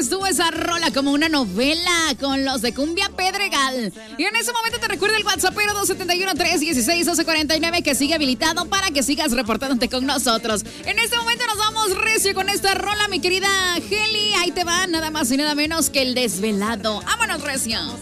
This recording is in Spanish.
estuvo esa rola como una novela con los de Cumbia Pedregal. Y en ese momento te recuerdo el WhatsAppero 271-316-1249 que sigue habilitado para que sigas reportándote con nosotros. En este momento nos vamos recio con esta rola, mi querida Heli. Ahí te va nada más y nada menos que El Desvelado. ¡Vámonos recio!